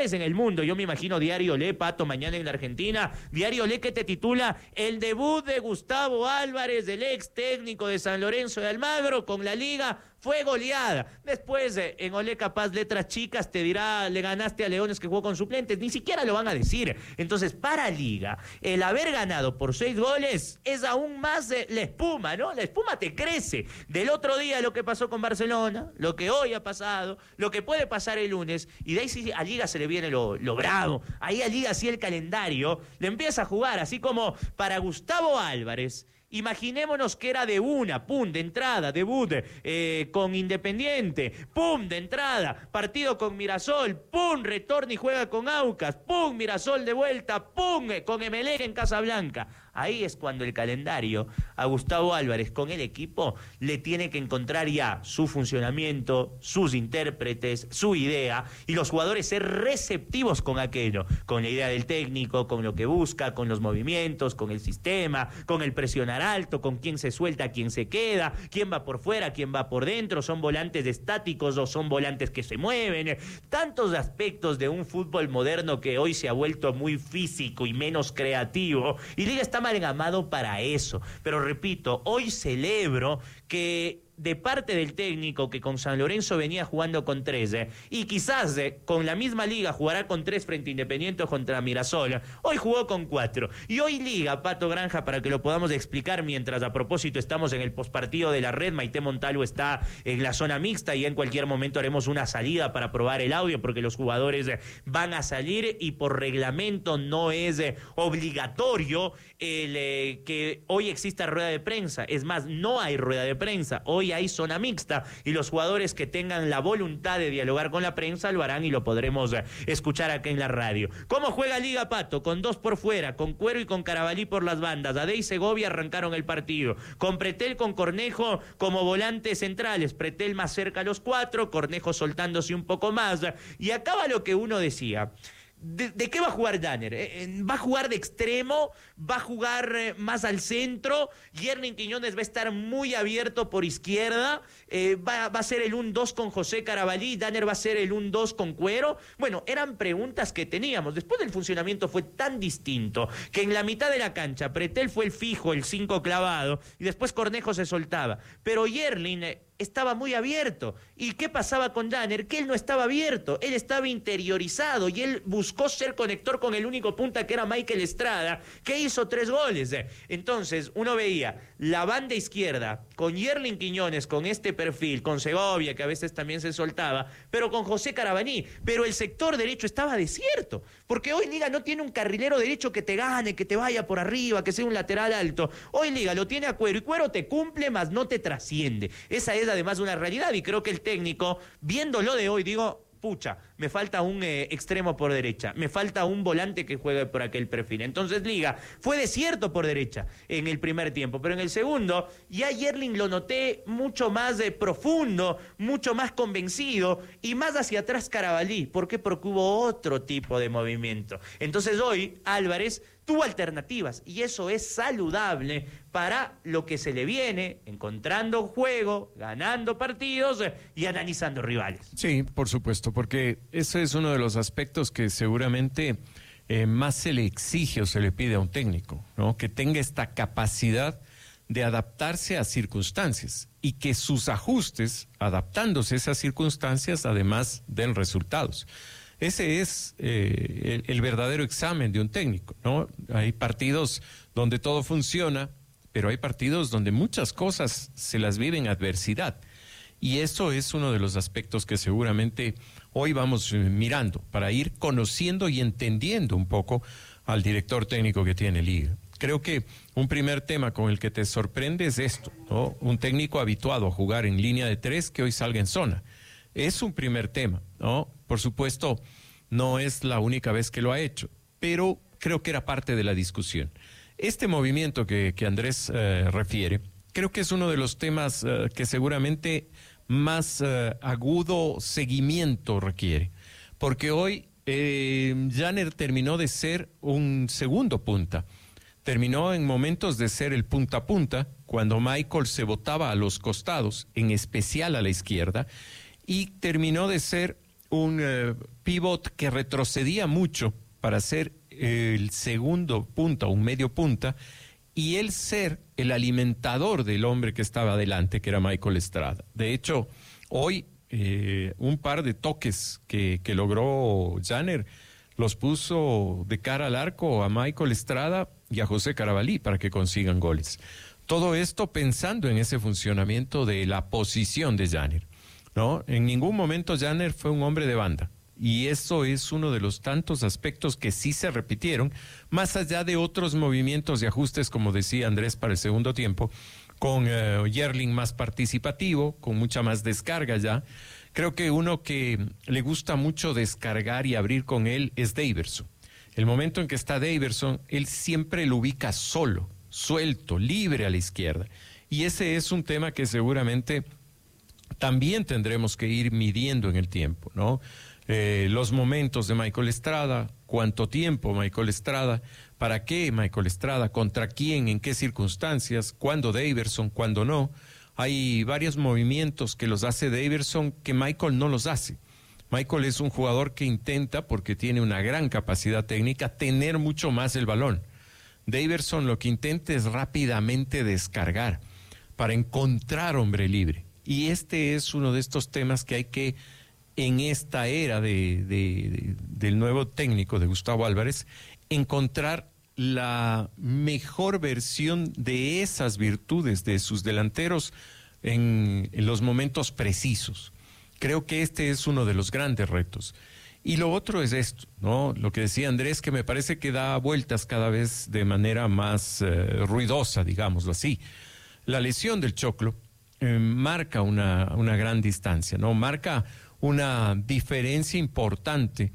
en el mundo. Yo me imagino Diario Le, Pato, mañana en la Argentina. Diario Le que te titula el debut de Gustavo Álvarez, del ex técnico de San Lorenzo de Almagro, con la Liga fue goleada. Después, en Olé Capaz, letras chicas, te dirá, le ganaste a Leones que jugó con suplentes. Ni siquiera lo van a decir. Entonces, para Liga, el haber ganado por 6 goles es aún más la espuma, ¿no? La espuma te crece. Del otro día lo que pasó con Barcelona, lo que hoy ha pasado, lo que puede pasar el lunes, y de ahí sí a Liga se le viene lo bravo. Ahí a Liga sí el calendario le empieza a jugar, así como para Gustavo Álvarez. Imaginémonos que era de una, pum, de entrada, debut con Independiente, pum, de entrada, partido con Mirasol, pum, retorna y juega con Aucas, pum, Mirasol de vuelta, pum, con Emelec en Casablanca. Ahí es cuando el calendario a Gustavo Álvarez con el equipo le tiene que encontrar ya su funcionamiento, sus intérpretes, su idea, y los jugadores ser receptivos con aquello, con la idea del técnico, con lo que busca, con los movimientos, con el sistema, con el presionar alto, con quién se suelta, quién se queda, quién va por fuera, quién va por dentro, son volantes estáticos o son volantes que se mueven. Tantos aspectos de un fútbol moderno que hoy se ha vuelto muy físico y menos creativo, y Liga está amalgamado para eso. Pero repito, hoy celebro que de parte del técnico que con San Lorenzo venía jugando con 3, y quizás con la misma Liga jugará con 3 frente a Independiente o contra Mirasol, hoy jugó con 4, y hoy Liga, Pato Granja, para que lo podamos explicar mientras a propósito estamos en el postpartido de la red, Maite Montalvo está en la zona mixta y en cualquier momento haremos una salida para probar el audio porque los jugadores van a salir y por reglamento no es obligatorio que hoy exista rueda de prensa, es más, no hay rueda de prensa, hoy hay zona mixta y los jugadores que tengan la voluntad de dialogar con la prensa lo harán y lo podremos escuchar acá en la radio. ¿Cómo juega Liga, Pato? Con 2 por fuera, con Cuero y con Carabalí por las bandas. Ade y Segovia arrancaron el partido, con Pretel, con Cornejo como volantes centrales, Pretel más cerca a los 4, Cornejo soltándose un poco más, y acaba lo que uno decía. ¿De qué va a jugar Danner? ¿Va a jugar de extremo? ¿Va a jugar más al centro? Yerlin Quiñones va a estar muy abierto por izquierda. ¿Va a ser el 1-2 con José Carabalí? ¿Danner va a ser el 1-2 con Cuero? Bueno, eran preguntas que teníamos. Después del funcionamiento fue tan distinto que en la mitad de la cancha Pretel fue el fijo, el 5 clavado, y después Cornejo se soltaba. Pero Yerlin estaba muy abierto. ¿Y qué pasaba con Danner? Que él no estaba abierto, él estaba interiorizado y él buscó ser conector con el único punta que era Michael Estrada, que hizo 3 goles. Entonces uno veía la banda izquierda con Yerlin Quiñones, con este perfil, con Segovia, que a veces también se soltaba, pero con José Carabalí, pero el sector derecho estaba desierto, porque hoy Liga no tiene un carrilero derecho que te gane, que te vaya por arriba, que sea un lateral alto. Hoy Liga lo tiene a Cuero, y Cuero te cumple, más no te trasciende. Esa es además una realidad, y creo que el técnico, viéndolo de hoy, digo, pucha, me falta un extremo por derecha, me falta un volante que juegue por aquel perfil. Entonces Liga fue desierto por derecha en el primer tiempo, pero en el segundo ya Yerlin lo noté mucho más profundo, mucho más convencido, y más hacia atrás Carabalí. ¿Por qué? Porque hubo otro tipo de movimiento. Entonces hoy Álvarez tuvo alternativas y eso es saludable para lo que se le viene, encontrando juego, ganando partidos y analizando rivales. Sí, por supuesto, porque ese es uno de los aspectos que seguramente más se le exige o se le pide a un técnico, ¿no? Que tenga esta capacidad de adaptarse a circunstancias y que sus ajustes, adaptándose a esas circunstancias, además den resultados. Ese es el verdadero examen de un técnico, ¿no? Hay partidos donde todo funciona, pero hay partidos donde muchas cosas se las viven adversidad. Y eso es uno de los aspectos que seguramente hoy vamos mirando para ir conociendo y entendiendo un poco al director técnico que tiene Liga. Creo que un primer tema con el que te sorprende es esto, ¿no? Un técnico habituado a jugar en línea de 3 que hoy salga en zona. Es un primer tema, ¿no? Por supuesto, no es la única vez que lo ha hecho, pero creo que era parte de la discusión. Este movimiento que Andrés refiere, creo que es uno de los temas que seguramente más agudo seguimiento requiere, porque hoy Danner terminó de ser un segundo punta, terminó en momentos de ser el punta a punta, cuando Michael se botaba a los costados, en especial a la izquierda, y terminó de ser un pivot que retrocedía mucho para ser el segundo punta, un medio punta, y él ser el alimentador del hombre que estaba adelante, que era Michael Estrada. De hecho, hoy un par de toques que logró Janner los puso de cara al arco a Michael Estrada y a José Carabalí para que consigan goles. Todo esto pensando en ese funcionamiento de la posición de Janner, ¿no? En ningún momento Janner fue un hombre de banda. Y eso es uno de los tantos aspectos que sí se repitieron, más allá de otros movimientos y ajustes, como decía Andrés, para el segundo tiempo, con Yerling más participativo, con mucha más descarga ya. Creo que uno que le gusta mucho descargar y abrir con él es Daverson. El momento en que está Daverson, él siempre lo ubica solo, suelto, libre a la izquierda. Y ese es un tema que seguramente también tendremos que ir midiendo en el tiempo, ¿no? Los momentos de Michael Estrada, cuánto tiempo Michael Estrada, para qué Michael Estrada, contra quién, en qué circunstancias, cuándo Daverson, cuándo no. Hay varios movimientos que los hace Daverson que Michael no los hace. Michael es un jugador que intenta, porque tiene una gran capacidad técnica, tener mucho más el balón. Daverson lo que intenta es rápidamente descargar para encontrar hombre libre. Y este es uno de estos temas que hay que, en esta era del nuevo técnico de Gustavo Álvarez, encontrar la mejor versión de esas virtudes de sus delanteros en los momentos precisos. Creo que este es uno de los grandes retos. Y lo otro es esto, ¿no? Lo que decía Andrés, que me parece que da vueltas cada vez de manera más ruidosa, digámoslo así. La lesión del Choclo marca una gran distancia, ¿no? Marca una diferencia importante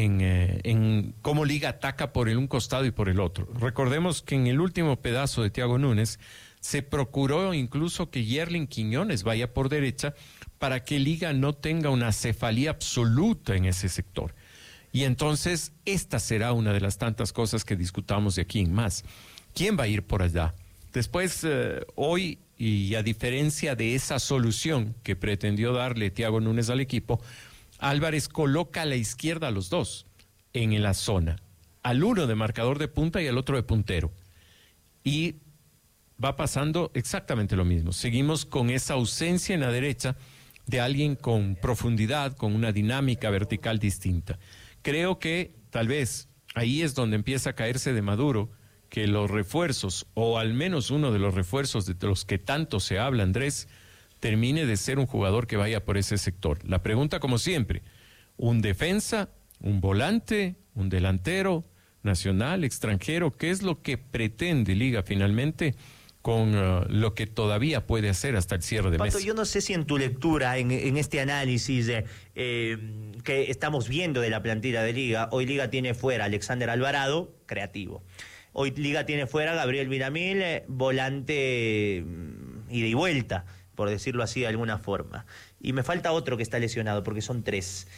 en cómo Liga ataca por un costado y por el otro. Recordemos que en el último pedazo de Thiago Núñez se procuró incluso que Yerling Quiñones vaya por derecha para que Liga no tenga una cefalía absoluta en ese sector. Y entonces esta será una de las tantas cosas que discutamos de aquí en más. ¿Quién va a ir por allá? Después, hoy, y a diferencia de esa solución que pretendió darle Thiago Núñez al equipo, Álvarez coloca a la izquierda a los dos en la zona, al uno de marcador de punta y al otro de puntero. Y va pasando exactamente lo mismo. Seguimos con esa ausencia en la derecha de alguien con profundidad, con una dinámica vertical distinta. Creo que tal vez ahí es donde empieza a caerse de maduro que los refuerzos, o al menos uno de los refuerzos de los que tanto se habla, Andrés, termine de ser un jugador que vaya por ese sector. La pregunta, como siempre, un defensa, un volante, un delantero, nacional, extranjero, ¿qué es lo que pretende Liga finalmente con lo que todavía puede hacer hasta el cierre de mes? Pato, yo no sé si en tu lectura, en este análisis que estamos viendo de la plantilla de Liga, hoy Liga tiene fuera a Alexander Alvarado, creativo. Hoy Liga tiene fuera a Gabriel Villamil, volante ida y vuelta, por decirlo así de alguna forma. Y me falta otro que está lesionado, porque son tres.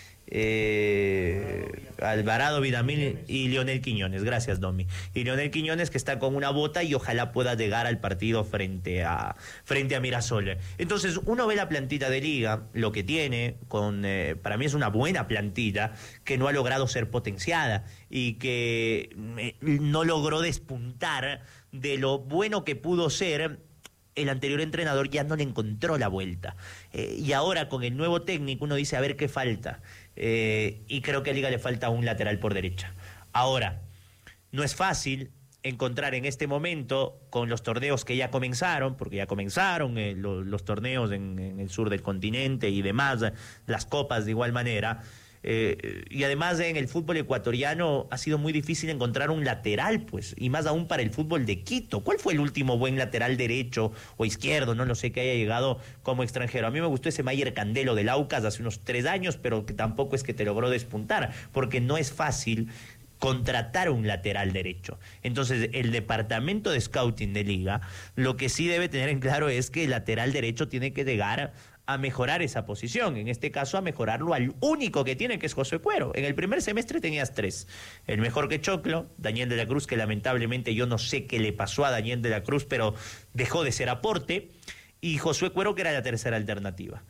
Alvarado, Villamil y Lionel Quiñones. Gracias, Domi. Y Lionel Quiñones, que está con una bota y ojalá pueda llegar al partido frente a Mirasol. Entonces, uno ve la plantilla de Liga, lo que tiene, para mí es una buena plantilla que no ha logrado ser potenciada y que no logró despuntar de lo bueno que pudo ser. El anterior entrenador ya no le encontró la vuelta. Y ahora con el nuevo técnico uno dice, a ver qué falta. Y creo que a Liga le falta un lateral por derecha. Ahora, no es fácil encontrar en este momento, con los torneos que ya comenzaron, porque ya comenzaron los torneos en el sur del continente y demás, las copas de igual manera. Y además en el fútbol ecuatoriano ha sido muy difícil encontrar un lateral, pues, y más aún para el fútbol de Quito. ¿Cuál fue el último buen lateral derecho o izquierdo? No lo sé, que haya llegado como extranjero. A mí me gustó ese Mayer Candelo del Aucas hace unos 3 años, pero que tampoco es que te logró despuntar, porque no es fácil contratar un lateral derecho. Entonces, el departamento de scouting de Liga, lo que sí debe tener en claro es que el lateral derecho tiene que llegar a mejorar esa posición, en este caso a mejorarlo al único que tiene, que es Josué Cuero. En el primer semestre tenías 3, el mejor que Choclo, Daniel de la Cruz, que lamentablemente yo no sé qué le pasó a Daniel de la Cruz, pero dejó de ser aporte, y Josué Cuero, que era la tercera alternativa.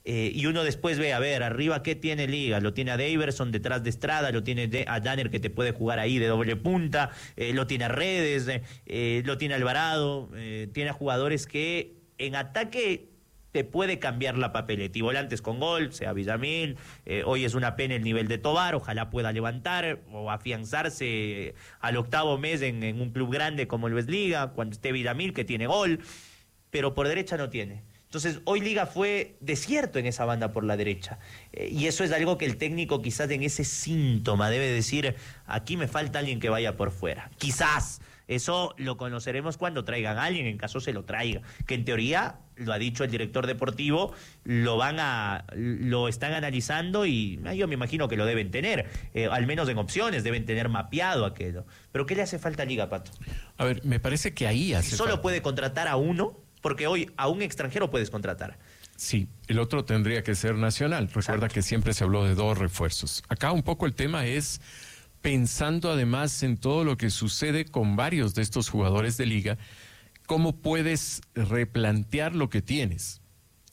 Y uno después ve, a ver, arriba, ¿qué tiene Liga? Lo tiene a Daverson detrás de Estrada, lo tiene a Danner, que te puede jugar ahí de doble punta, lo tiene a Redes, lo tiene a Alvarado, tiene a jugadores que en ataque te puede cambiar la papeleta. Y volantes con gol, sea Villamil, hoy es una pena el nivel de Tobar, ojalá pueda levantar o afianzarse al octavo mes en un club grande como lo es Liga, cuando esté Villamil, que tiene gol, pero por derecha no tiene. Entonces, hoy Liga fue desierto en esa banda por la derecha. Y eso es algo que el técnico quizás en ese síntoma debe decir, aquí me falta alguien que vaya por fuera. Quizás, eso lo conoceremos cuando traigan a alguien, en caso se lo traiga. Que en teoría, lo ha dicho el director deportivo, lo están analizando y yo me imagino que lo deben tener. Al menos en opciones, deben tener mapeado aquello. Pero ¿qué le hace falta a Liga, Pato? A ver, me parece que ahí hace Solo falta. puede contratar a uno, porque hoy a un extranjero puedes contratar. Sí, el otro tendría que ser nacional. Recuerda que siempre se habló de 2 refuerzos. Acá un poco el tema es, pensando además en todo lo que sucede con varios de estos jugadores de Liga, ¿cómo puedes replantear lo que tienes?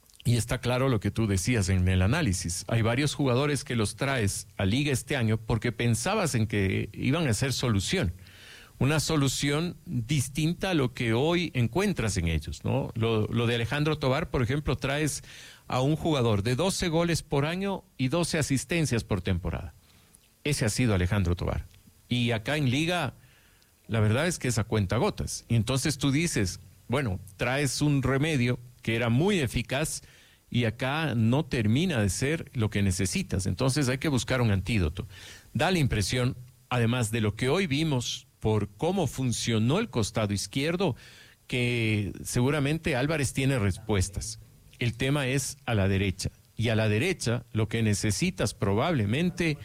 Y está claro lo que tú decías en el análisis. Hay varios jugadores que los traes a Liga este año porque pensabas en que iban a ser solución. Una solución distinta a lo que hoy encuentras en ellos, ¿no? Lo de Alejandro Tobar, por ejemplo, traes a un jugador de 12 goles por año y 12 asistencias por temporada. Ese ha sido Alejandro Tobar. Y acá en Liga, la verdad es que es a cuentagotas. Y entonces tú dices, bueno, traes un remedio que era muy eficaz y acá no termina de ser lo que necesitas. Entonces hay que buscar un antídoto. Da la impresión, además de lo que hoy vimos, por cómo funcionó el costado izquierdo, que seguramente Álvarez tiene respuestas. El tema es a la derecha. Y a la derecha lo que necesitas probablemente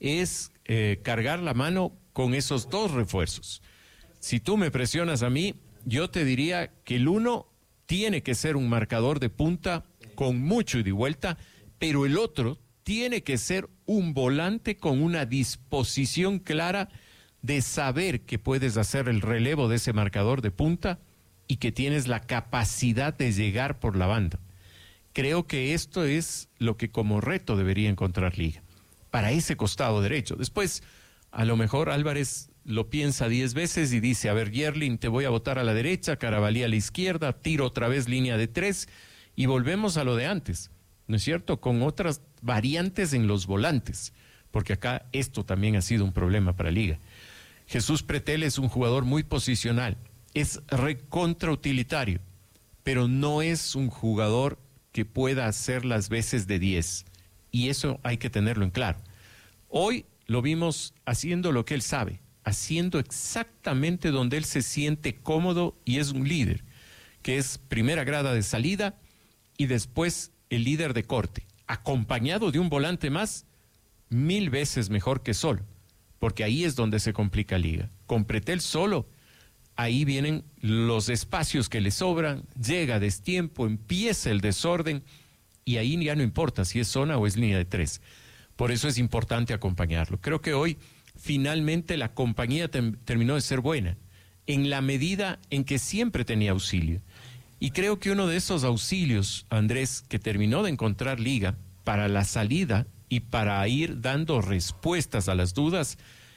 es cargar la mano con esos 2 refuerzos. Si tú me presionas a mí, yo te diría que el uno tiene que ser un marcador de punta con mucho ida y vuelta, pero el otro tiene que ser un volante con una disposición clara de saber que puedes hacer el relevo de ese marcador de punta y que tienes la capacidad de llegar por la banda. Creo que esto es lo que como reto debería encontrar Liga, para ese costado derecho. Después, a lo mejor Álvarez lo piensa 10 veces y dice, a ver, Yerlin, te voy a botar a la derecha, Carabalí a la izquierda, tiro otra vez línea de 3 y volvemos a lo de antes, ¿no es cierto? Con otras variantes en los volantes, porque acá esto también ha sido un problema para Liga. Jesús Pretel es un jugador muy posicional, es recontrautilitario, pero no es un jugador que pueda hacer las veces de 10, y eso hay que tenerlo en claro. Hoy lo vimos haciendo lo que él sabe, haciendo exactamente donde él se siente cómodo y es un líder, que es primera grada de salida y después el líder de corte, acompañado de un volante más, 1000 veces mejor que solo. Porque ahí es donde se complica Liga. Con Pretel solo, ahí vienen los espacios que le sobran, llega a destiempo, empieza el desorden, y ahí ya no importa si es zona o es línea de 3. Por eso es importante acompañarlo. Creo que hoy, finalmente, la compañía terminó de ser buena, en la medida en que siempre tenía auxilio. Y creo que uno de esos auxilios, Andrés, que terminó de encontrar Liga para la salida y para ir dando respuestas a las dudas,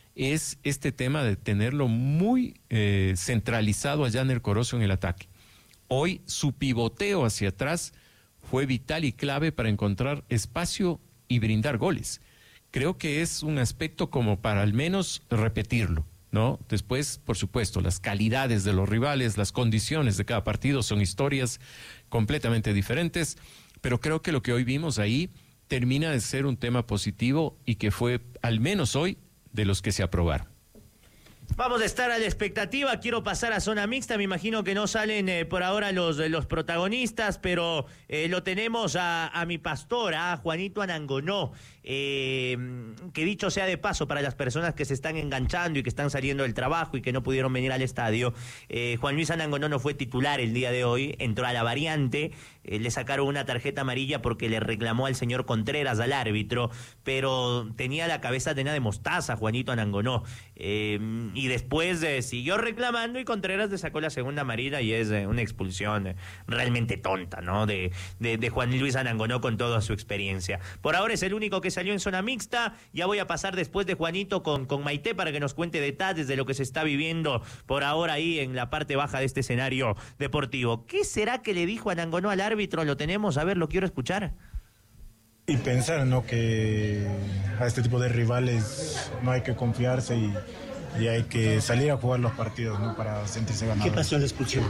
es este tema de tenerlo muy centralizado a Janner Corozo en el ataque. Hoy su pivoteo hacia atrás fue vital y clave para encontrar espacio y brindar goles. Creo que es un aspecto como para al menos repetirlo, ¿no? Después, por supuesto, las calidades de los rivales, las condiciones de cada partido son historias completamente diferentes, pero creo que lo que hoy vimos ahí termina de ser un tema positivo y que fue, al menos hoy, de los que se aprobaron. Vamos a estar a la expectativa, quiero pasar a zona mixta, me imagino que no salen por ahora los protagonistas, pero lo tenemos a mi pastor, a Juanito Anangonó, que dicho sea de paso para las personas que se están enganchando y que están saliendo del trabajo y que no pudieron venir al estadio, Juan Luis Anangonó no fue titular el día de hoy, entró a la variante, le sacaron una tarjeta amarilla porque le reclamó al señor Contreras, al árbitro, pero tenía la cabeza llena de mostaza Juanito Anangonó, y Y después siguió reclamando y Contreras le sacó la segunda amarilla y es una expulsión realmente tonta, ¿no? De Juan Luis Anangonó con toda su experiencia. Por ahora es el único que salió en zona mixta. Ya voy a pasar después de Juanito con Maite para que nos cuente detalles de lo que se está viviendo por ahora ahí en la parte baja de este escenario deportivo. ¿Qué será que le dijo Anangonó al árbitro? Lo tenemos, a ver, lo quiero escuchar. Y pensar, ¿no?, que a este tipo de rivales no hay que confiarse y hay que salir a jugar los partidos, ¿no?, para sentirse ganador. ¿Qué pasó en la expulsión?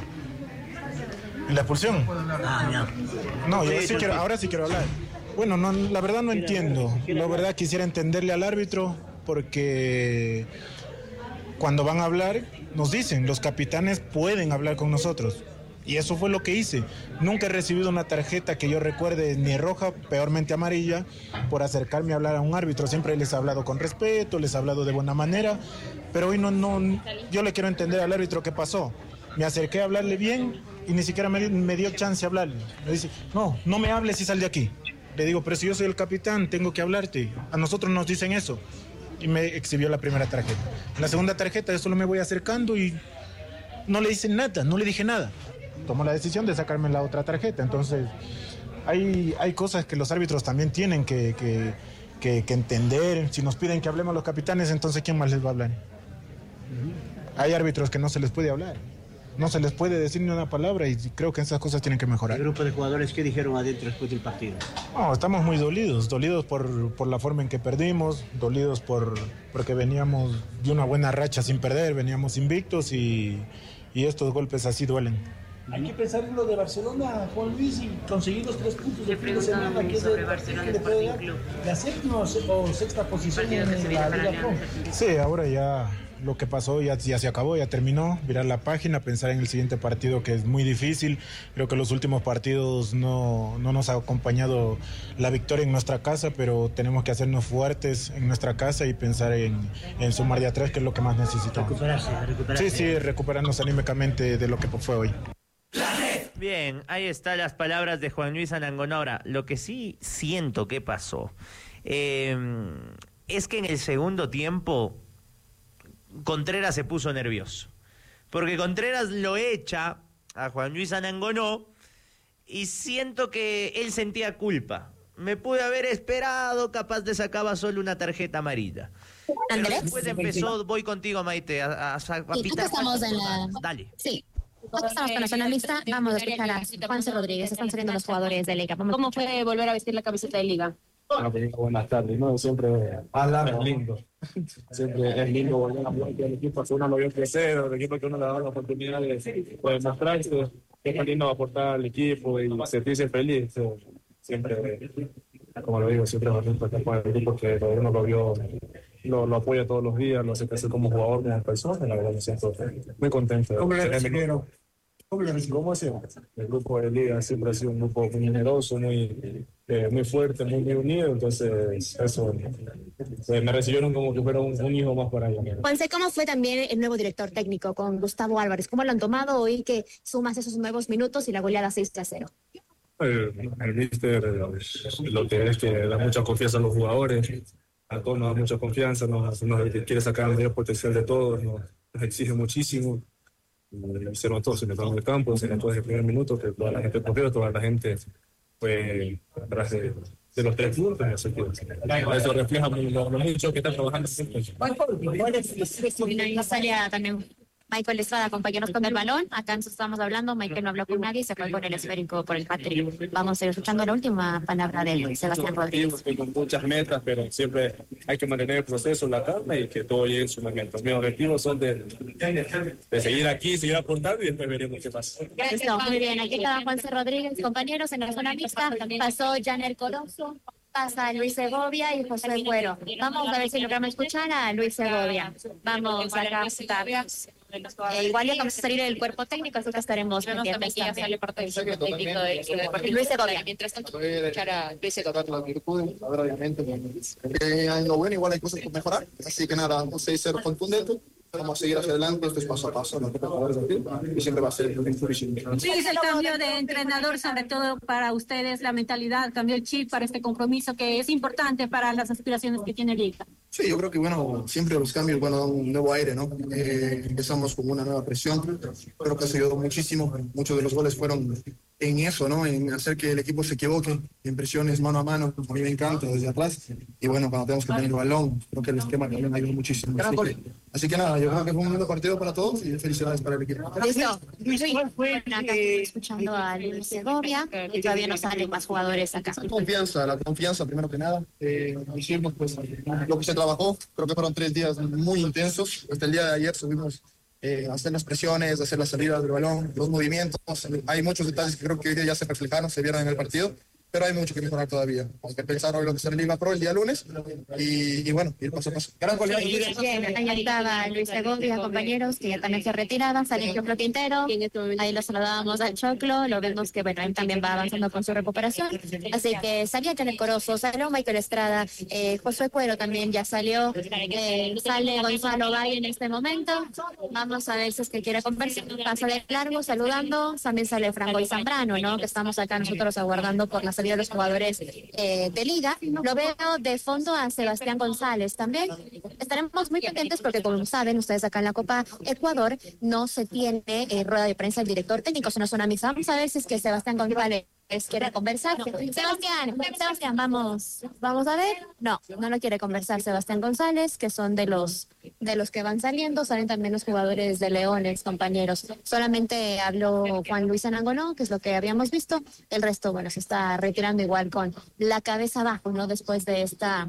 ¿En la expulsión? Ya. No, ahora sí quiero hablar. Bueno, no, la verdad no entiendo. La verdad quisiera entenderle al árbitro porque cuando van a hablar nos dicen, los capitanes pueden hablar con nosotros. Y eso fue lo que hice. Nunca he recibido una tarjeta que yo recuerde ni roja, peormente amarilla, por acercarme a hablar a un árbitro. Siempre les he hablado con respeto, les he hablado de buena manera, pero hoy no, yo le quiero entender al árbitro qué pasó. Me acerqué a hablarle bien y ni siquiera me dio chance de hablarle. Me dice, no me hables y sal de aquí. Le digo, pero si yo soy el capitán, tengo que hablarte. A nosotros nos dicen eso. Y me exhibió la primera tarjeta. En la segunda tarjeta yo solo me voy acercando y no le hice nada, no le dije nada. Tomó la decisión de sacarme la otra tarjeta. Entonces, hay cosas que los árbitros también tienen que entender. Si nos piden que hablemos los capitanes, entonces ¿quién más les va a hablar? Hay árbitros que no se les puede hablar. No se les puede decir ni una palabra y creo que esas cosas tienen que mejorar. ¿El grupo de jugadores qué dijeron adentro después del partido? No, estamos muy dolidos por la forma en que perdimos, dolidos porque veníamos de una buena racha sin perder, veníamos invictos y estos golpes así duelen. Hay que pensar en lo de Barcelona, Juan Luis, y conseguir los 3 puntos de fin de semana, que es el partido que le puede dar la séptima o sexta posición en la Liga Pro. Sí, ahora ya lo que pasó ya se acabó, ya terminó, virar la página, pensar en el siguiente partido que es muy difícil. Creo que los últimos partidos no nos ha acompañado la victoria en nuestra casa, pero tenemos que hacernos fuertes en nuestra casa y pensar en sumar de atrás, que es lo que más necesitamos. Recuperarse. Sí, recuperarnos anímicamente de lo que fue hoy. Bien, ahí están las palabras de Juan Luis Anangonó. Ahora, lo que sí siento que pasó es que en el segundo tiempo Contreras se puso nervioso, porque Contreras lo echa a Juan Luis Anangonó y siento que él sentía culpa. Me pude haber esperado, capaz de sacaba solo una tarjeta amarilla. Andrés. Después empezó, voy contigo, Maite, a pitar. Estamos en la... Dale. Sí. Estamos con la zona mixta. Vamos a escuchar a Juanse Rodríguez. Están saliendo los jugadores de Liga. ¿Cómo fue volver a vestir la camiseta de Liga? Buenas tardes, ¿no? Siempre es lindo. Siempre es lindo volver a jugar con el equipo que uno lo vio crecer, el equipo que uno le da la oportunidad de mostrarse. Es lindo aportar al equipo y sentirse feliz. Siempre, como lo digo, siempre es lindo estar con el equipo que uno lo vio, lo apoya todos los días, lo hace crecer como jugador, como persona. La verdad me siento muy contento. ¿Cómo le recibieron? ¿Cómo siempre? El grupo de Liga siempre ha sido un grupo muy generoso, muy fuerte, muy unido, entonces eso me recibieron como que fuera un hijo más para ellos. Juanse, ¿cómo fue también el nuevo director técnico con Gustavo Álvarez? ¿Cómo lo han tomado hoy que sumas esos nuevos minutos y la goleada 6-0? El míster lo que es que da mucha confianza a los jugadores, a todos nos da mucha confianza, nos quiere sacar el mayor potencial de todos, nos exige muchísimo. Se notó en el campo, se notó desde el primer minuto que toda la gente corrió, toda la gente fue atrás de los 3 puntos. Eso refleja lo mucho que están trabajando siempre. Salía también Michael Estrada, acompáñanos con el balón. Acá nos estamos hablando, Michael no habló con nadie y se fue con el esférico por el Patrick. Vamos a ir escuchando la última palabra de Sebastián Rodríguez. Con muchas metas, pero siempre hay que mantener el proceso, la calma y que todo llegue en su momento. Mis objetivos son de seguir aquí, seguir aportando y después veremos qué pasa. Listo, muy bien. Aquí está Juanse Rodríguez, compañeros en la zona mixta. Pasó Janer Corozo, pasa Luis Segovia y José Güero. Vamos a ver si logramos escuchar a Luis Segovia. Vamos a captar. Igual ya vamos a salir del cuerpo técnico, así que estaremos pendientes. Ya sale parte del cuerpo técnico de Luis Segovia. Mientras tanto, escuchar a Luis Segovia. Las virtudes, obviamente, en lo bueno igual hay cosas por mejorar, así que nada, un 6-0 contundente. Vamos a seguir hacia adelante, esto es paso a paso, y siempre va a ser difícil. Sí, es el cambio de entrenador, sobre todo para ustedes, la mentalidad, cambió el chip para este compromiso que es importante para las aspiraciones que tiene Liga. Sí, yo creo que, bueno, siempre los cambios, bueno, dan un nuevo aire, ¿no? Empezamos con una nueva presión, creo que se ayudó muchísimo, muchos de los goles fueron en eso, ¿no? En hacer que el equipo se equivoque, en presiones mano a mano, a mí me encanta desde atrás, y bueno, cuando tenemos que tener el balón, creo que el esquema también ayudó muchísimo. Así que nada, yo creo que fue un lindo partido para todos y felicidades para el equipo. Listo. Acá estoy escuchando a Luis Segovia y todavía no salen más jugadores acá. La confianza, primero que nada. Hicimos pues lo que se trabajó, creo que fueron 3 días muy intensos. Hasta el día de ayer subimos hacer las presiones, hacer las salidas del balón, los movimientos. Hay muchos detalles que creo que hoy día ya se reflejaron, se vieron en el partido, pero hay mucho que mejorar todavía. Hay que pensar hoy lo que será el Liga Pro el día lunes y bueno, ir paso a paso. Gran goleada. Bien, ahí estaba Luis Segovia, compañeros, que ya también se retiran, salió Choclo Quintero, ahí lo saludábamos al Choclo, lo vemos que bueno, él también va avanzando con su recuperación, así que salía Janet Corozo, salió Michael Estrada, Josué Cuero también ya salió, sale Gonzalo Valle en este momento, vamos a ver si es que quiere conversar, pasa de largo saludando, también sale Franco y Zambrano, ¿no? Que estamos acá nosotros aguardando por la salida de los jugadores de Liga. Lo veo de fondo a Sebastián González también. Estaremos muy pendientes porque, como saben ustedes, acá en la Copa Ecuador no se tiene rueda de prensa el director técnico, sino zona mixta. Vamos a ver si es que Sebastián González quiere conversar. Sebastián, vamos a ver. No lo quiere conversar Sebastián González, que son de los que van saliendo. Salen también los jugadores de Leones, compañeros. Solamente habló Juan Luis Anangonó, que es lo que habíamos visto. El resto, bueno, se está retirando igual con la cabeza abajo, ¿no? Después de esta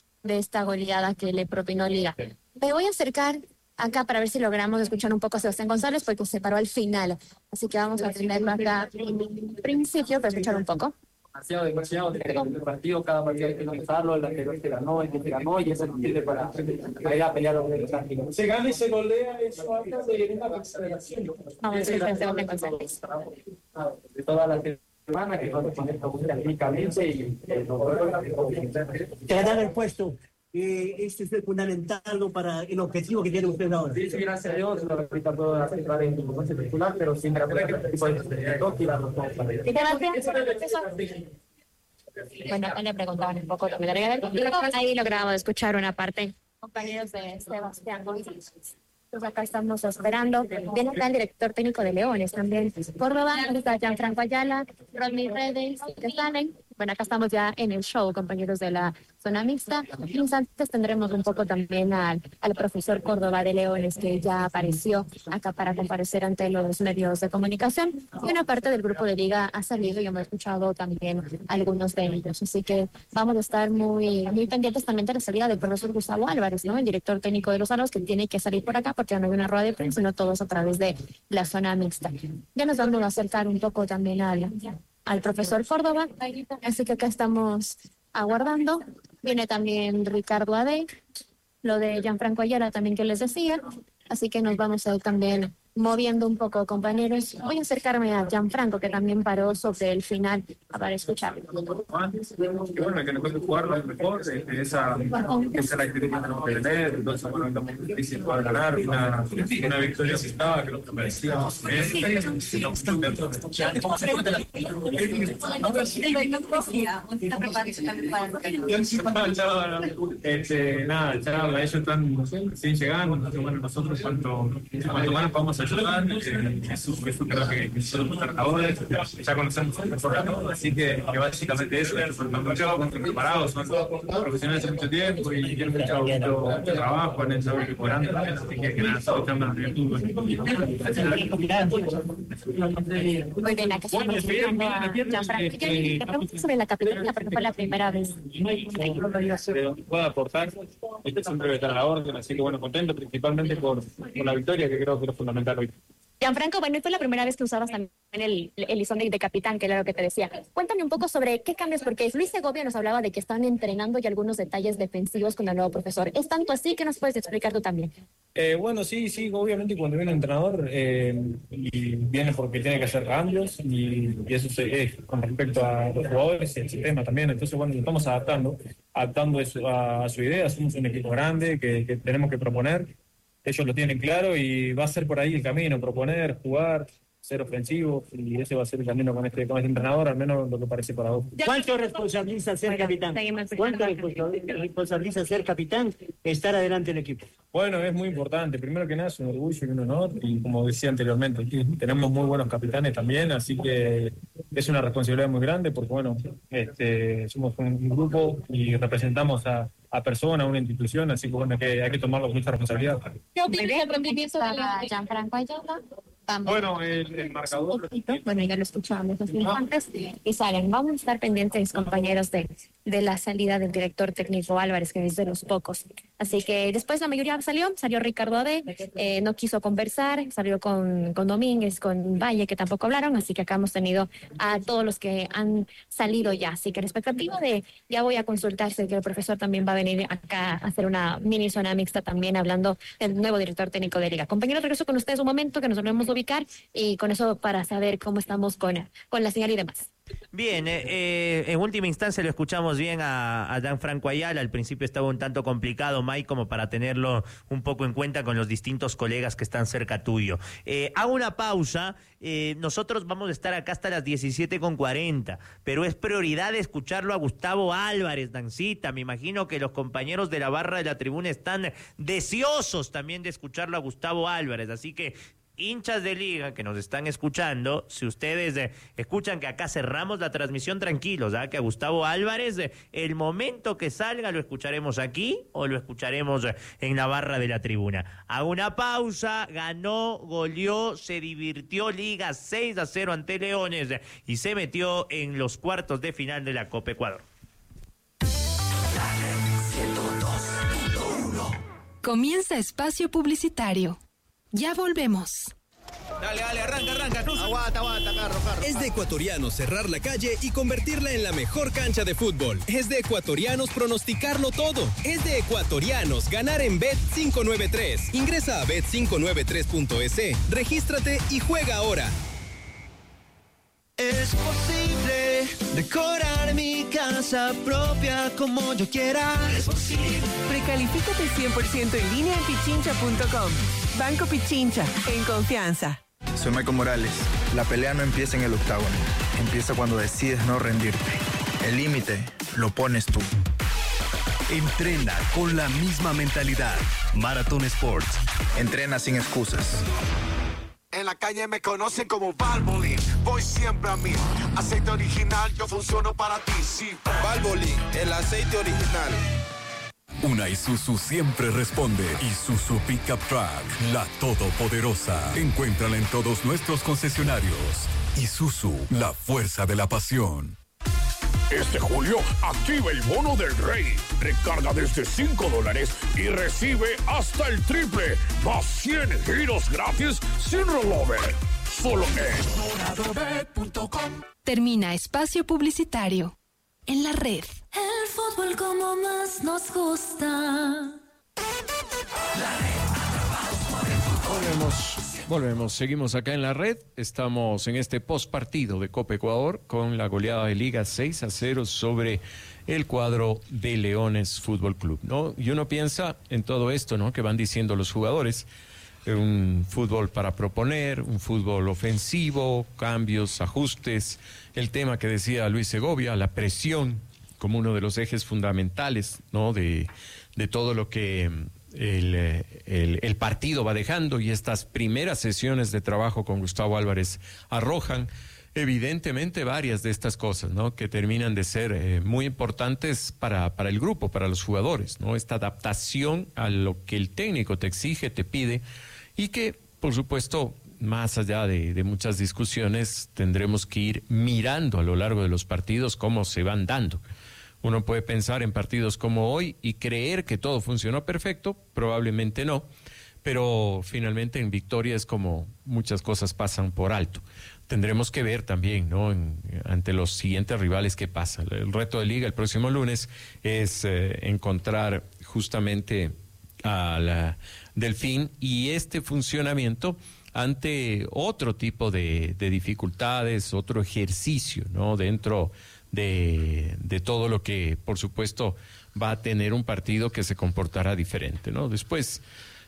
goleada que le propinó Liga. Me voy a acercar acá para ver si logramos escuchar un poco a Sebastián González, porque se paró al final. Así que vamos a tenerlo acá en principio para escuchar un poco. Demasiado el partido, cada partido hay que empezarlo, el anterior se ganó, el que se ganó, y eso nos sirve para ir a pelear los clásicos. Se gana y se golea, eso habla de una consideración. Vamos a escuchar a Sebastián González. De todas las semanas que vamos a poner técnicamente y te ganan el puesto. Este es fundamental, ¿no?, para el objetivo que tiene usted ahora. Sí, gracias a Dios, ahorita puedo aceptar en mi once titular, pero sin la verdad que el tipo de dos tirarlos todos para allá. Bueno, acá le preguntaban un poco lo que le regalaron. Ahí logramos escuchar una parte. Compañeros de Sebastián González. Pues acá estamos esperando. Viene acá el director técnico de Leones también. Córdoba, está Gianfranco Ayala, Rodney Redes, que salen. Bueno, acá estamos ya en el show, compañeros de la zona mixta. Y antes tendremos un poco también al profesor Córdoba de Leones, que ya apareció acá para comparecer ante los medios de comunicación. Y una parte del grupo de Liga ha salido y hemos escuchado también algunos de ellos. Así que vamos a estar muy pendientes también de la salida del profesor Gustavo Álvarez, ¿no? El director técnico de los Aros, que tiene que salir por acá porque no hay una rueda de prensa, sino todos a través de la zona mixta. Ya nos vamos a acercar un poco también al profesor Córdoba, así que acá estamos aguardando. Viene también Ricardo Ade, lo de Gianfranco Ayala también que les decía, así que nos vamos a ir también moviendo un poco, compañeros. Voy a acercarme a Gianfranco, que también paró sobre el final para escuchar. Bueno, que nos puede jugar lo mejor, esa es la actitud que tenemos que tener, entonces bueno, es muy difícil poder ganar una victoria asistada, creo que merecíamos. Nada, ellos están siguen llegando, entonces bueno, nosotros cuanto más vamos a ayudar, eso creo que son los trabajadores, ya conocemos mejor a todos, así que básicamente eso, son muchos preparados, son profesionales hace mucho tiempo y tienen mucho trabajo, han hecho mejorando también, así que nada, estamos echando la virtud. Muy bien, acá estamos escuchando a Gianfranco. Te pregunto sobre la capitanía, porque fue la primera vez. Puedo aportar, siempre voy a estar a la orden, así que bueno, contento principalmente por la victoria, que creo que es lo fundamental hoy. Gianfranco, bueno, y fue la primera vez que usabas también el listón de capitán, que era lo que te decía. Cuéntame un poco sobre qué cambios, porque Luis Segovia nos hablaba de que están entrenando y algunos detalles defensivos con el nuevo profesor. ¿Es tanto así? ¿Qué nos puedes explicar tú también? Bueno, sí, obviamente cuando viene un entrenador y viene porque tiene que hacer cambios y eso es con respecto a los jugadores y el sistema también. Entonces, bueno, nos estamos adaptando eso a su idea. Somos un equipo grande que tenemos que proponer. Ellos lo tienen claro y va a ser por ahí el camino, proponer, jugar, ser ofensivo, y ese va a ser el camino con este entrenador, al menos lo que parece para vos. ¿Cuánto responsabiliza ser capitán? ¿Cuánto responsabiliza ser capitán, estar adelante del equipo? Bueno, es muy importante. Primero que nada es un orgullo y un honor, y como decía anteriormente, tenemos muy buenos capitanes también, así que es una responsabilidad muy grande porque, bueno, somos un grupo y representamos a personas, a una institución, así que, bueno, que hay que tomarlo con mucha responsabilidad. ¿Qué opinas del rendimiento de Gianfranco Ayala? Bueno, el marcador... Bueno, ya lo escuchábamos antes y salen. Vamos a estar pendientes, compañeros, de la salida del director técnico Álvarez, que es de los pocos. Así que después la mayoría salió Ricardo Ade, no quiso conversar, salió con Domínguez, con Valle, que tampoco hablaron, así que acá hemos tenido a todos los que han salido ya. Así que la expectativa ya voy a consultarse, que el profesor también va a venir acá a hacer una mini zona mixta también, hablando del nuevo director técnico de Liga. Compañeros, regreso con ustedes un momento, que nos volvemos a ubicar, y con eso para saber cómo estamos con la señal y demás. Bien, en última instancia lo escuchamos bien a Gianfranco Ayala. Al principio estaba un tanto complicado, Mike, como para tenerlo un poco en cuenta con los distintos colegas que están cerca tuyo. Hago una pausa. Nosotros vamos a estar acá hasta las 17:40, pero es prioridad escucharlo a Gustavo Álvarez, Dancita. Me imagino que los compañeros de la barra de la tribuna están deseosos también de escucharlo a Gustavo Álvarez, así que hinchas de Liga que nos están escuchando, si ustedes escuchan que acá cerramos la transmisión, tranquilos, que a Gustavo Álvarez, el momento que salga, lo escucharemos aquí o lo escucharemos en la barra de la tribuna. Hago una pausa. Ganó, goleó, se divirtió Liga 6-0 ante Leones y se metió en los cuartos de final de la Copa Ecuador. Comienza espacio publicitario. Ya volvemos. Dale, arranca, cruza. Aguanta, carro. Es de ecuatorianos cerrar la calle y convertirla en la mejor cancha de fútbol. Es de ecuatorianos pronosticarlo todo. Es de ecuatorianos ganar en Bet593. Ingresa a bet593.es, regístrate y juega ahora. Es posible decorar mi casa propia como yo quiera. Es posible. Precalifícate 100% en línea en pichincha.com. Banco Pichincha, en confianza. Soy Michael Morales. La pelea no empieza en el octágono. Empieza cuando decides no rendirte. El límite lo pones tú. Entrena con la misma mentalidad. Maratón Sports. Entrena sin excusas. En la calle me conocen como Valvoline. Voy siempre a mí. Aceite original, yo funciono para ti, sí. Valvoline, el aceite original. Una Isuzu siempre responde. Isuzu Pickup Truck, la todopoderosa. Encuéntrala en todos nuestros concesionarios. Isuzu, la fuerza de la pasión. Este julio, activa el bono del rey. Recarga desde $5 y recibe hasta el triple, más 100 giros gratis sin rollover. Solo en moradobet.com. Termina espacio publicitario. En la red. El fútbol como más nos gusta. Volvemos, seguimos acá en la red. Estamos en este postpartido de Copa Ecuador con la goleada de Liga 6-0 sobre el cuadro de Leones Fútbol Club, ¿no? Y uno piensa en todo esto, ¿no?, que van diciendo los jugadores. Un fútbol para proponer, un fútbol ofensivo, cambios, ajustes, el tema que decía Luis Segovia, la presión como uno de los ejes fundamentales, ¿no?, de todo lo que el partido va dejando, y estas primeras sesiones de trabajo con Gustavo Álvarez arrojan evidentemente varias de estas cosas, ¿no?, que terminan de ser muy importantes para el grupo, para los jugadores, ¿no?, esta adaptación a lo que el técnico te exige, te pide, y que, por supuesto, más allá de muchas discusiones, tendremos que ir mirando a lo largo de los partidos cómo se van dando. Uno puede pensar en partidos como hoy y creer que todo funcionó perfecto, probablemente no, pero finalmente en victoria es como muchas cosas pasan por alto. Tendremos que ver también, ¿no?, ante los siguientes rivales qué pasa. El reto de Liga el próximo lunes es encontrar justamente a la Delfín y este funcionamiento ante otro tipo de dificultades, otro ejercicio, ¿no?, dentro de todo lo que, por supuesto, va a tener un partido que se comportará diferente, ¿no? Después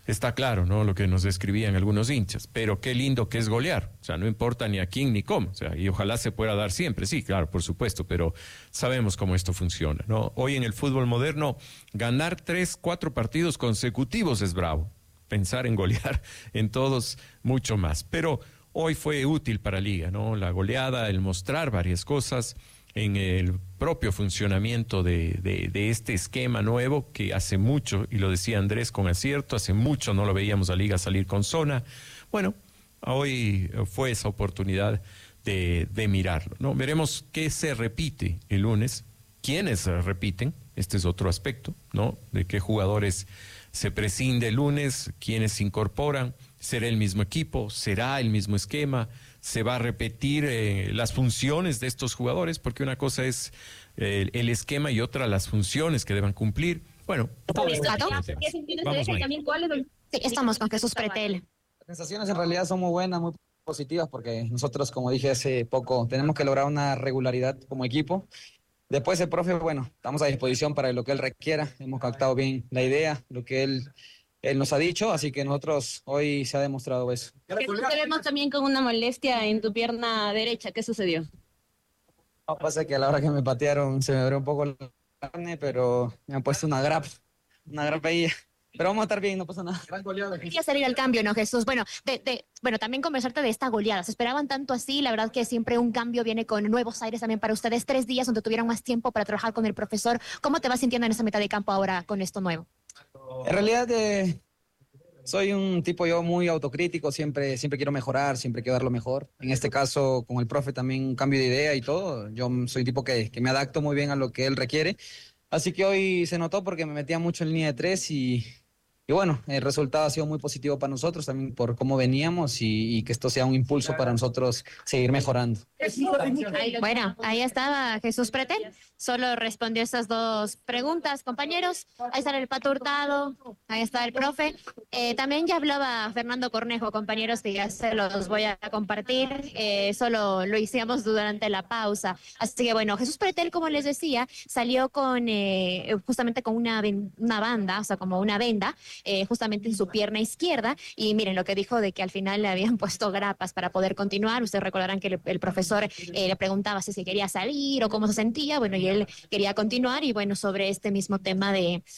Está claro, ¿no? Lo que nos describían algunos hinchas, pero qué lindo que es golear, o sea, no importa ni a quién ni cómo, o sea, y ojalá se pueda dar siempre, sí, claro, por supuesto, pero sabemos cómo esto funciona, ¿no? Hoy en el fútbol moderno, ganar 3, 4 partidos consecutivos es bravo, pensar en golear en todos mucho más, pero hoy fue útil para Liga, ¿no? La goleada, el mostrar varias cosas en el propio funcionamiento de este esquema nuevo que hace mucho, y lo decía Andrés con acierto, hace mucho no lo veíamos a Liga salir con zona. Bueno, hoy fue esa oportunidad de mirarlo, ¿no? Veremos qué se repite el lunes, quiénes repiten, este es otro aspecto, ¿no? De qué jugadores se prescinde el lunes, quiénes se incorporan, será el mismo equipo, será el mismo esquema, se va a repetir las funciones de estos jugadores, porque una cosa es el esquema y otra las funciones que deban cumplir. Bueno, sí, estamos con Jesús Pretel. Las sensaciones en realidad son muy buenas, muy positivas, porque nosotros, como dije hace poco, tenemos que lograr una regularidad como equipo. Después el profe, bueno, estamos a disposición para lo que él requiera, hemos captado bien la idea, lo que él nos ha dicho, así que nosotros hoy se ha demostrado eso. Te vemos también con una molestia en tu pierna derecha, ¿qué sucedió? No, pasa que a la hora que me patearon se me abrió un poco la carne, pero me han puesto una grapa ahí. Pero vamos a estar bien, no pasa nada. Quería salir al cambio, ¿no, Jesús? Bueno, bueno, también conversarte de esta goleada. ¿Se esperaban tanto así? La verdad que siempre un cambio viene con nuevos aires también para ustedes. 3 días donde tuvieron más tiempo para trabajar con el profesor. ¿Cómo te vas sintiendo en esa mitad de campo ahora con esto nuevo? En realidad soy un tipo yo muy autocrítico, siempre quiero mejorar, siempre quiero dar lo mejor. En este caso, con el profe también un cambio de idea y todo. Yo soy un tipo que me adapto muy bien a lo que él requiere. Así que hoy se notó porque me metía mucho en línea de 3 y bueno, el resultado ha sido muy positivo para nosotros también por cómo veníamos y que esto sea un impulso para nosotros seguir mejorando. Bueno, ahí estaba Jesús Pretel, solo respondió esas 2 preguntas, compañeros. Ahí está el Pato Hurtado, ahí está el profe. También ya hablaba Fernando Cornejo, compañeros, que ya se los voy a compartir, solo lo hicimos durante la pausa. Así que bueno, Jesús Pretel, como les decía, salió con justamente con una banda, o sea, como una venda, justamente en su pierna izquierda, y miren lo que dijo de que al final le habían puesto grapas para poder continuar. Ustedes recordarán que el profesor le preguntaba si se quería salir o cómo se sentía, bueno, y él quería continuar, y bueno, sobre este mismo tema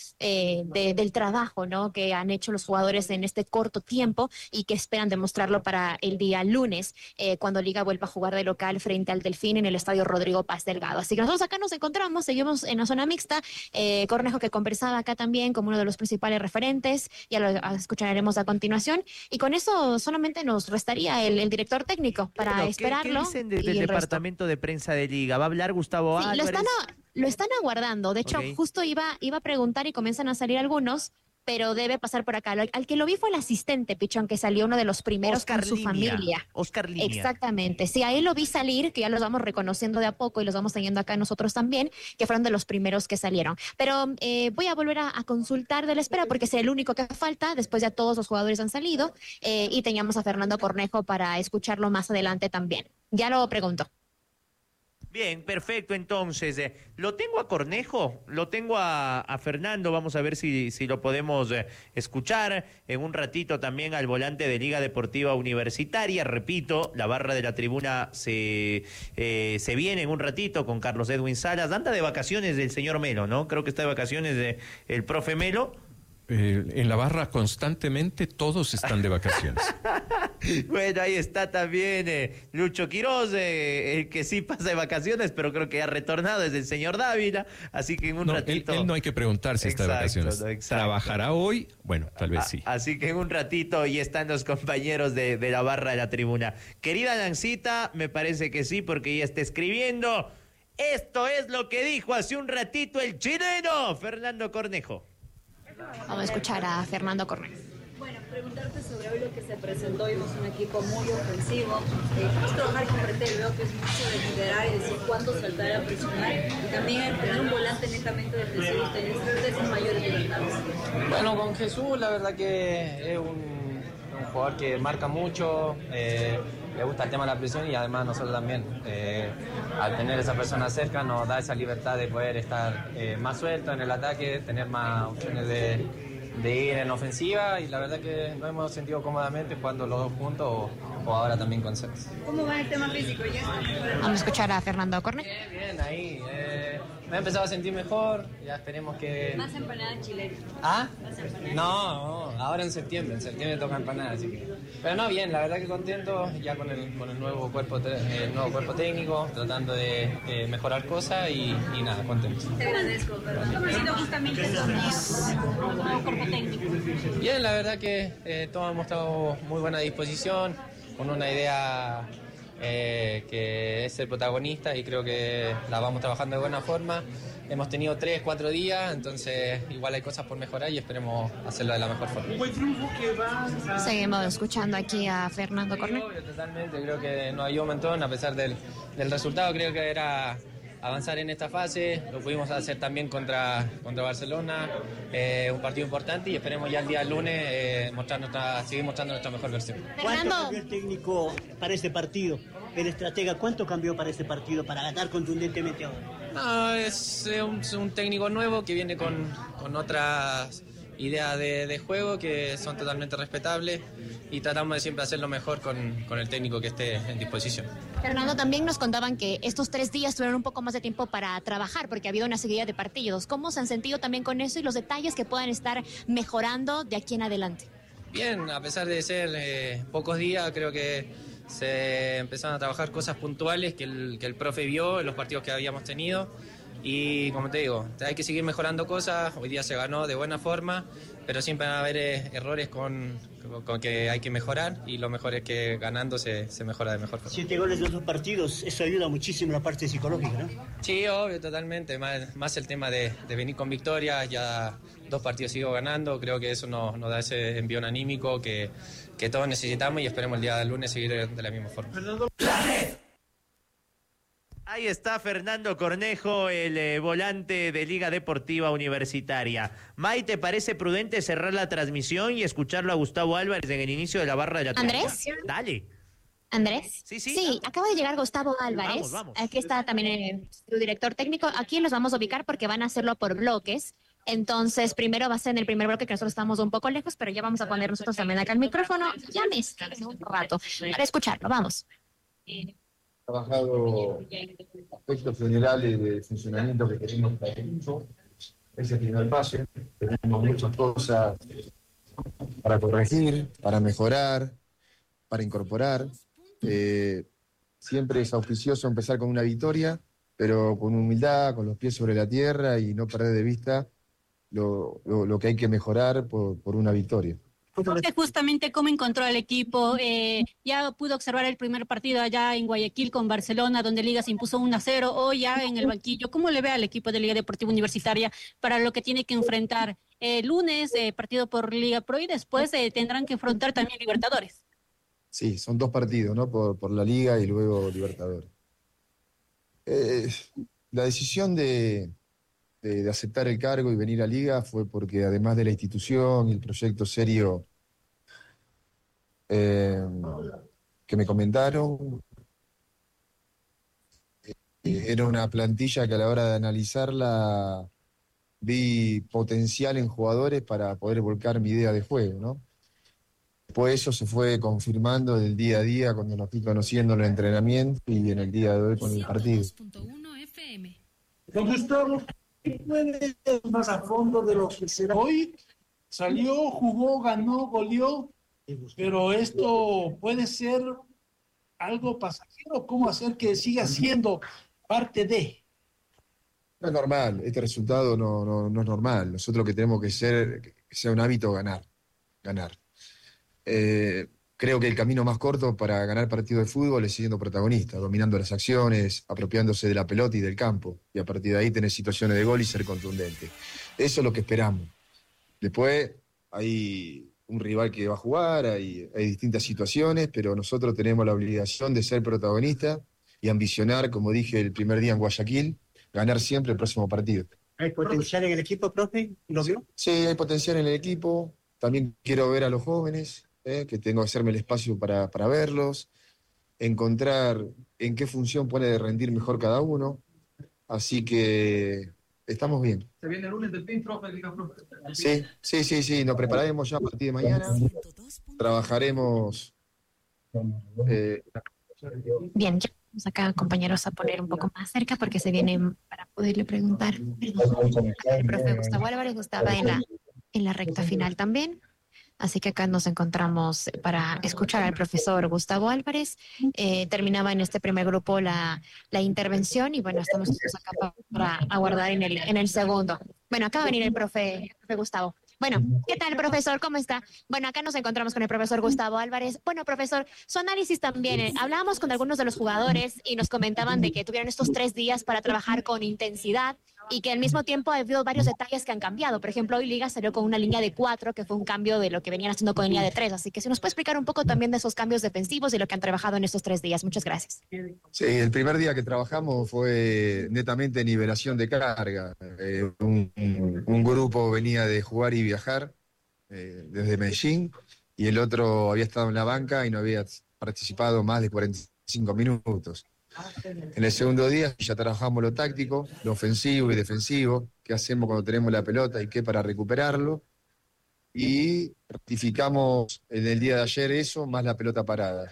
del trabajo, ¿no?, que han hecho los jugadores en este corto tiempo y que esperan demostrarlo para el día lunes, cuando Liga vuelva a jugar de local frente al Delfín en el estadio Rodrigo Paz Delgado. Así que nosotros acá nos encontramos, seguimos en la zona mixta. Cornejo, que conversaba acá también como uno de los principales referentes, ya lo escucharemos a continuación, y con eso solamente nos restaría el director técnico para esperarlo. ¿Qué dicen del departamento de prensa de Liga? ¿Va a hablar Gustavo Álvarez? Lo están aguardando, de hecho, justo iba a preguntar y comienzan a salir algunos, pero debe pasar por acá. Al que lo vi fue el asistente, Pichón, que salió uno de los primeros Oscar con su familia. Oscar Línea. Exactamente. Sí, ahí lo vi salir, que ya los vamos reconociendo de a poco y los vamos teniendo acá nosotros también, que fueron de los primeros que salieron. Pero voy a volver a consultar de la espera, porque es el único que falta. Después ya todos los jugadores han salido, y teníamos a Fernando Cornejo para escucharlo más adelante también. Ya lo pregunto. Bien, perfecto, entonces, lo tengo a Cornejo, lo tengo a Fernando, vamos a ver si lo podemos escuchar en un ratito también al volante de Liga Deportiva Universitaria. Repito, la barra de la tribuna se viene en un ratito con Carlos Edwin Salas. Anda de vacaciones del señor Melo, ¿no? Creo que está de vacaciones el profe Melo. En la barra constantemente todos están de vacaciones. Bueno, ahí está también Lucho Quiroz, el que sí pasa de vacaciones, pero creo que ha retornado, es el señor Dávila, así que en un ratito... Él no hay que preguntar si está de vacaciones. No, ¿trabajará hoy? Bueno, tal vez sí. Así que en un ratito ya están los compañeros de la barra de la tribuna. Querida Nancita, me parece que sí, porque ella está escribiendo. Esto es lo que dijo hace un ratito el chileno Fernando Cornejo. Vamos a escuchar a Fernando Cornejo. Bueno, preguntarte sobre hoy lo que se presentó. Vimos un equipo muy ofensivo. ¿Cómo es trabajar con Pretel? Veo que es mucho de liderar y decir cuándo saltar a presionar. Y también el tener un volante netamente defensivo, ustedes son mayores libertades. Bueno, con Jesús la verdad que es un jugador que marca mucho, le gusta el tema de la presión, y además nosotros también, al tener esa persona cerca, nos da esa libertad de poder estar más suelto en el ataque, tener más opciones ir en ofensiva y la verdad que nos hemos sentido cómodamente jugando los dos juntos o ahora también con Sex. ¿Cómo va el tema físico ya? Vamos a escuchar a Fernando Cornet. Bien, ahí. Me he empezado a sentir mejor, ya esperemos que... Más empanada chilena. ¿Ah? Más empanada. No, ahora en septiembre toca empanada, así que... Pero no, bien, la verdad que contento ya con el nuevo cuerpo técnico, tratando de mejorar cosas y nada, contento. Te agradezco, pero ¿cómo ha sido justamente el nuevo cuerpo técnico? Bien, la verdad que todos han mostrado muy buena disposición, con una idea que es el protagonista y creo que la vamos trabajando de buena forma. Hemos tenido 3-4 días, entonces igual hay cosas por mejorar y esperemos hacerlo de la mejor forma. Un buen triunfo que va a... Seguimos escuchando aquí a Fernando Cornet. Totalmente, creo que nos ayudó un montón a pesar del resultado. Creo que era avanzar en esta fase, lo pudimos hacer también contra Barcelona, un partido importante y esperemos ya el día lunes seguir mostrando nuestra mejor versión. ¿Cuánto cambió el técnico para este partido? El estratega, ¿cuánto cambió para este partido para ganar contundentemente ahora? No, es un técnico nuevo que viene con otras ideas de juego que son totalmente respetables y tratamos de siempre hacer lo mejor con el técnico que esté en disposición. Fernando, también nos contaban que estos 3 días tuvieron un poco más de tiempo para trabajar porque ha habido una seguida de partidos. ¿Cómo se han sentido también con eso y los detalles que puedan estar mejorando de aquí en adelante? Bien, a pesar de ser pocos días, creo que se empezaron a trabajar cosas puntuales que el profe vio en los partidos que habíamos tenido y como te digo, hay que seguir mejorando cosas. Hoy día se ganó de buena forma, pero siempre van a haber errores con que hay que mejorar y lo mejor es que ganando se mejora de mejor forma. 7 goles de 2 partidos, eso ayuda muchísimo la parte psicológica, ¿no? Sí, obvio, totalmente, más el tema de venir con victoria, ya 2 partidos sigo ganando, creo que eso nos da ese envión anímico que todos necesitamos y esperemos el día del lunes seguir de la misma forma. Ahí está Fernando Cornejo, el volante de Liga Deportiva Universitaria. May, ¿te parece prudente cerrar la transmisión y escucharlo a Gustavo Álvarez en el inicio de la barra de la cancha? ¿Andrés? Dale. ¿Andrés? Sí, acaba de llegar Gustavo Álvarez. Vamos. Aquí está también su director técnico. Aquí los vamos a ubicar porque van a hacerlo por bloques. Entonces, primero va a ser en el primer bloque, que nosotros estamos un poco lejos, pero ya vamos a poner nosotros también acá el micrófono. Ya me está un rato para escucharlo. Vamos. Trabajado aspectos generales de funcionamiento que tenemos para el equipo. Ese es el primer paso. Tenemos muchas cosas para corregir, para mejorar, para incorporar. Siempre es auspicioso empezar con una victoria, pero con humildad, con los pies sobre la tierra y no perder de vista lo que hay que mejorar por una victoria. Porque justamente cómo encontró al equipo, ya pudo observar el primer partido allá en Guayaquil con Barcelona, donde Liga se impuso 1-0, hoy ya en el banquillo. ¿Cómo le ve al equipo de Liga Deportiva Universitaria para lo que tiene que enfrentar el lunes, partido por Liga Pro y después tendrán que enfrentar también Libertadores? Sí, son 2 partidos, ¿no? Por la Liga y luego Libertadores. La decisión de aceptar el cargo y venir a Liga fue porque además de la institución y el proyecto serio que me comentaron, era una plantilla que a la hora de analizarla vi potencial en jugadores para poder volcar mi idea de juego, ¿no? Después eso se fue confirmando del día a día cuando nos fui conociendo en el entrenamiento y en el día de hoy con el partido. Don Gustavo, ¿puede ir más a fondo de lo que será hoy? Salió, jugó, ganó, goleó, pero esto puede ser algo pasajero. ¿Cómo hacer que siga siendo parte de? No es normal, este resultado no es normal. Nosotros lo que tenemos que ser, que sea un hábito ganar. Creo que el camino más corto para ganar partido de fútbol es siendo protagonista, dominando las acciones, apropiándose de la pelota y del campo, y a partir de ahí tener situaciones de gol y ser contundente. Eso es lo que esperamos. Después hay un rival que va a jugar, hay distintas situaciones, pero nosotros tenemos la obligación de ser protagonistas y ambicionar, como dije el primer día en Guayaquil, ganar siempre el próximo partido. ¿Hay potencial en el equipo, profe? ¿Lo vio? Sí, hay potencial en el equipo. También quiero ver a los jóvenes, que tengo que hacerme el espacio para verlos, encontrar en qué función puede rendir mejor cada uno. Así que estamos bien. ¿Se viene el lunes del PIN, profe? Sí, nos prepararemos ya a partir de mañana. Trabajaremos. Bien, ya vamos acá, compañeros, a poner un poco más cerca porque se vienen para poderle preguntar. El profe Gustavo Álvarez estaba en la recta final también. Así que acá nos encontramos para escuchar al profesor Gustavo Álvarez. Terminaba en este primer grupo la intervención y bueno, estamos acá para aguardar en el segundo. Bueno, acá va a venir el profe Gustavo. Bueno, ¿qué tal, profesor? ¿Cómo está? Bueno, acá nos encontramos con el profesor Gustavo Álvarez. Bueno, profesor, su análisis también. Hablábamos con algunos de los jugadores y nos comentaban de que tuvieron estos 3 días para trabajar con intensidad y que al mismo tiempo ha habido varios detalles que han cambiado. Por ejemplo, hoy Liga salió con una línea de 4, que fue un cambio de lo que venían haciendo con línea de 3. Así que si nos puede explicar un poco también de esos cambios defensivos y lo que han trabajado en estos 3 días. Muchas gracias. Sí, el primer día que trabajamos fue netamente nivelación de carga. Un grupo venía de jugar y viajar desde Medellín y el otro había estado en la banca y no había participado más de 45 minutos. En el segundo día ya trabajamos lo táctico, lo ofensivo y defensivo, qué hacemos cuando tenemos la pelota y qué para recuperarlo. Y ratificamos en el día de ayer eso, más la pelota parada.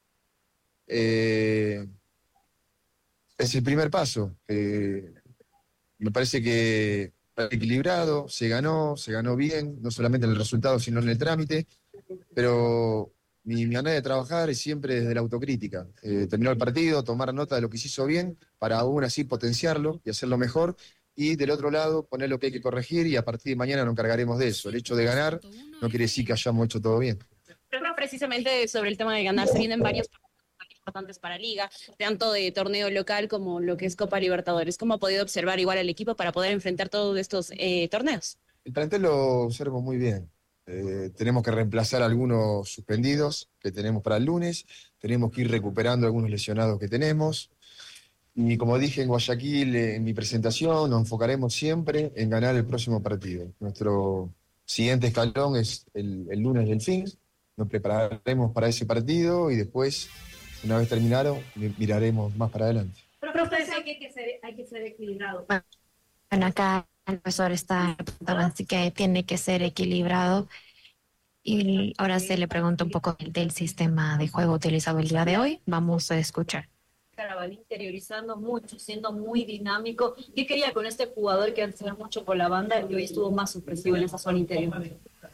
Es el primer paso. Me parece que equilibrado, se ganó bien, no solamente en el resultado, sino en el trámite, pero mi manera de trabajar es siempre desde la autocrítica. Terminó el partido, tomar nota de lo que se hizo bien, para aún así potenciarlo y hacerlo mejor, y del otro lado poner lo que hay que corregir y a partir de mañana nos encargaremos de eso. El hecho de ganar no quiere decir que hayamos hecho todo bien. Pero precisamente sobre el tema de ganar, se vienen varios importantes para Liga, tanto de torneo local como lo que es Copa Libertadores. ¿Cómo ha podido observar igual al equipo para poder enfrentar todos estos torneos? El plantel lo observo muy bien. Tenemos que reemplazar algunos suspendidos que tenemos para el lunes, tenemos que ir recuperando algunos lesionados que tenemos. Y como dije en Guayaquil, en mi presentación, nos enfocaremos siempre en ganar el próximo partido. Nuestro siguiente escalón es el lunes del fin. Nos prepararemos para ese partido y después, una vez terminado, miraremos más para adelante. Pero profesor, hay que ser equilibrado. Bueno, acá el profesor está apuntando, así que tiene que ser equilibrado. Y ahora se le pregunta un poco del sistema de juego utilizado el día de hoy. Vamos a escuchar. Carabalí interiorizando mucho, siendo muy dinámico. ¿Qué quería con este jugador que antes era mucho por la banda y hoy estuvo más supresivo en esa zona interior?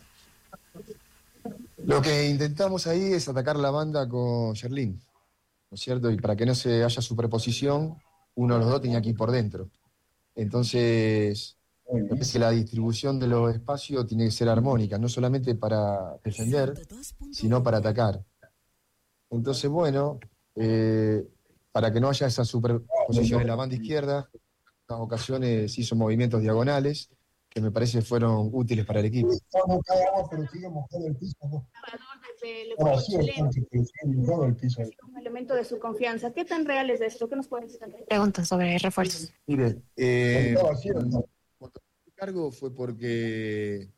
Lo que intentamos ahí es atacar la banda con Sherlin, ¿no es cierto? Y para que no se haya superposición, uno de los dos tenía que ir por dentro. Entonces, es que la distribución de los espacios tiene que ser armónica, no solamente para defender, sino para atacar. Entonces, bueno, para que no haya esa superposición en la banda izquierda, en algunas ocasiones hizo movimientos diagonales que me parece fueron útiles para el equipo. Un elemento de su confianza. ¿Qué tan real es esto? ¿Qué nos pueden decir? Preguntan sobre refuerzos. Mire, cuando el cargo fue porque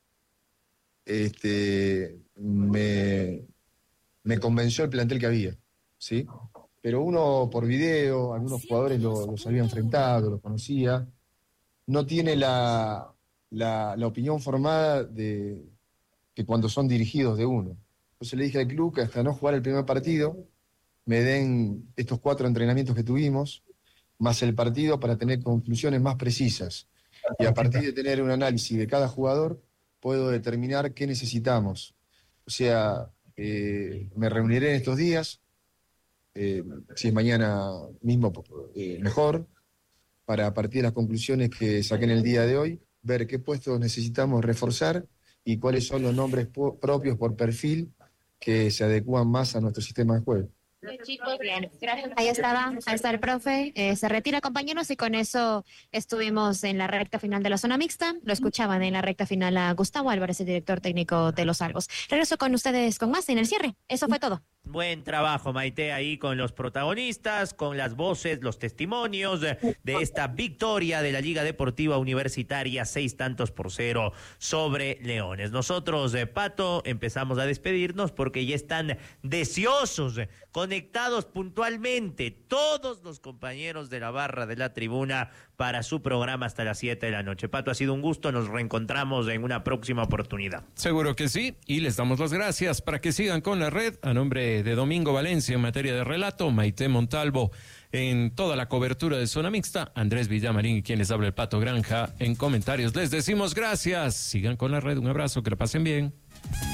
me convenció el plantel que había, ¿sí? Pero uno por video, algunos jugadores los había enfrentado, los conocía, no tiene la opinión formada de que cuando son dirigidos de uno. Entonces le dije al club que hasta no jugar el primer partido, me den estos 4 entrenamientos que tuvimos, más el partido para tener conclusiones más precisas. Y a partir de tener un análisis de cada jugador, puedo determinar qué necesitamos. O sea, me reuniré en estos días, si es mañana mismo, mejor, para a partir de las conclusiones que saqué en el día de hoy, ver qué puestos necesitamos reforzar y cuáles son los nombres propios por perfil que se adecúan más a nuestro sistema de juego. Chicos, bien. Ahí está el profe. Se retira, compañeros, y con eso estuvimos en la recta final de la zona mixta. Lo escuchaban en la recta final a Gustavo Álvarez, el director técnico de los Albos. Regreso con ustedes con más en el cierre. Eso fue todo. Buen trabajo, Maite, ahí con los protagonistas, con las voces, los testimonios de esta victoria de la Liga Deportiva Universitaria, 6-0 sobre Leones. Nosotros, Pato, empezamos a despedirnos porque ya están deseosos, conectados puntualmente todos los compañeros de la barra de la tribuna para su programa hasta las 7 de la noche. Pato, ha sido un gusto, nos reencontramos en una próxima oportunidad. Seguro que sí, y les damos las gracias para que sigan con la red. A nombre de Domingo Valencia en materia de relato, Maite Montalvo en toda la cobertura de Zona Mixta, Andrés Villamarín y quien les habla, el Pato Granja, en comentarios. Les decimos gracias, sigan con la red, un abrazo, que la pasen bien.